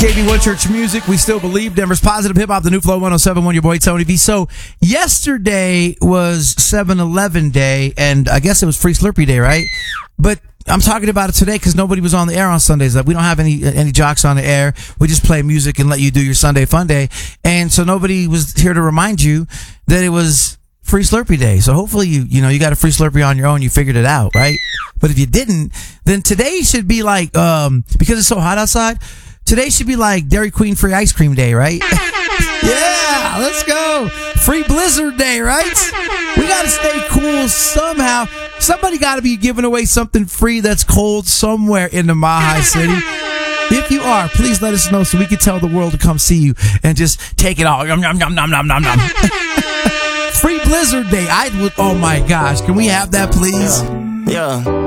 KB1 Church Music. We still believe Denver's positive hip hop. The new flow 107.1. Your boy Tony V. So yesterday was 7-Eleven Day, and I guess it was Free Slurpee Day, right? But I'm talking about it today because nobody was on the air on Sundays. Like, we don't have any jocks on the air. We just play music and let you do your Sunday fun day. And so nobody was here to remind you that it was Free Slurpee Day. So hopefully you got a free Slurpee on your own. You figured it out, right? But if you didn't, then today should be like, because it's so hot outside, today should be like Dairy Queen free ice cream day, right? Yeah, let's go. Free Blizzard Day, right? We got to stay cool somehow. Somebody got to be giving away something free that's cold somewhere in the Mile City. If you are, please let us know so we can tell the world to come see you and just take it all. Yum, yum, yum, yum, yum, yum, yum. Free Blizzard Day. Oh my gosh. Can we have that, please? Yeah.